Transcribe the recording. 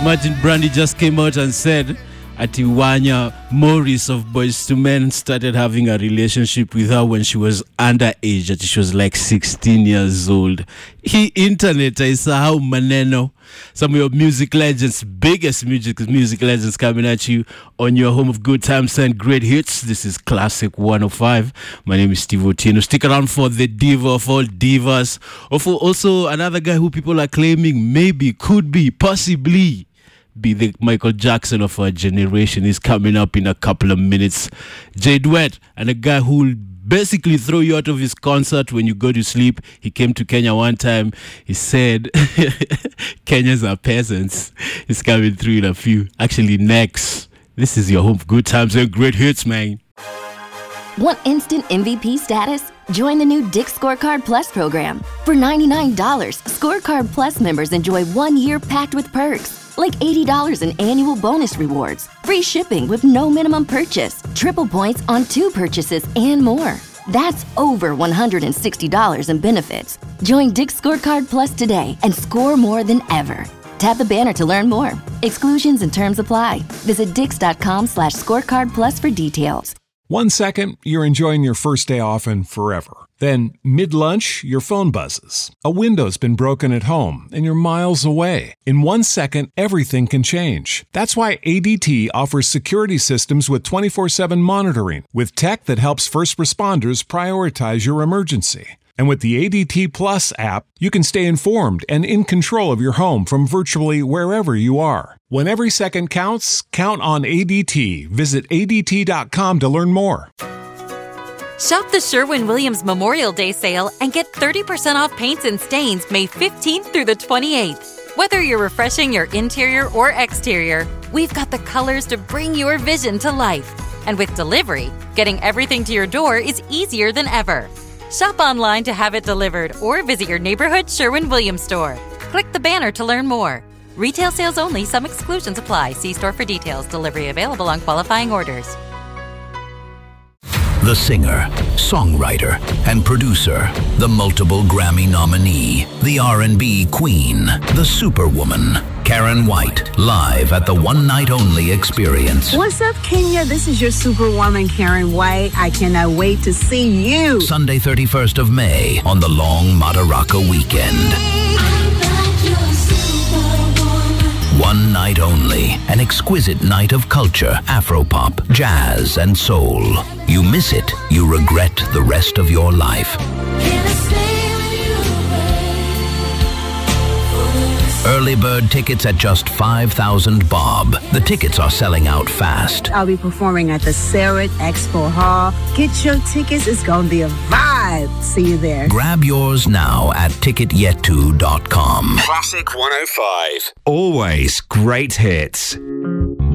Imagine Brandy just came out and said Atiwanya Morris of Boys to Men started having a relationship with her when she was underage, that she was like 16 years old. Hii internet haisahau maneno. Some of your music legends, biggest music legends coming at you on your home of good times and great hits. This is Classic 105. My name is Steve Otieno. Stick around for the diva of all divas. Or for also another guy who people are claiming maybe, could be, possibly be the Michael Jackson of our generation. Is coming up in a couple of minutes. Jay Duet, and a guy who will basically throw you out of his concert when you go to sleep. He came to Kenya one time. He said Kenyans are peasants. He's coming through in a few. Actually, next. This is your home for good times and great hits, man. Want instant MVP status? Join the new Dick Scorecard Plus program. For $99, Scorecard Plus members enjoy 1 year packed with perks, like $80 in annual bonus rewards, free shipping with no minimum purchase, triple points on 2 purchases, and more. That's over $160 in benefits. Join Dick Scorecard Plus today and score more than ever. Tap the banner to learn more. Exclusions and terms apply. Visit dix.com/scorecard plus for details. 1 second, you're enjoying your first day off and forever. Then, mid-lunch, your phone buzzes. A window's been broken at home, and you're miles away. In 1 second, everything can change. That's why ADT offers security systems with 24/7 monitoring, with tech that helps first responders prioritize your emergency. And with the ADT Plus app, you can stay informed and in control of your home from virtually wherever you are. When every second counts, count on ADT. Visit ADT.com to learn more. Shop the Sherwin-Williams Memorial Day sale and get 30% off paints and stains May 15th through the 28th. Whether you're refreshing your interior or exterior, we've got the colors to bring your vision to life. And with delivery, getting everything to your door is easier than ever. Shop online to have it delivered or visit your neighborhood Sherwin-Williams store. Click the banner to learn more. Retail sales only. Some exclusions apply. See store for details. Delivery available on qualifying orders. The singer, songwriter, and producer, the multiple Grammy nominee, the R&B queen, the superwoman, Karen White, live at the One Night Only Experience. What's up, Kenya? This is your superwoman, Karen White. I cannot wait to see you. Sunday, 31st of May, on the long Madaraka weekend. One night only, an exquisite night of culture, Afropop, jazz, and soul. You miss it, you regret the rest of your life. Early bird tickets at just 5,000 bob. The tickets are selling out fast. I'll be performing at the Sarah Expo Hall. Get your tickets. It's going to be a vibe. See you there. Grab yours now at ticketyet2.com. Classic 105. Always great hits.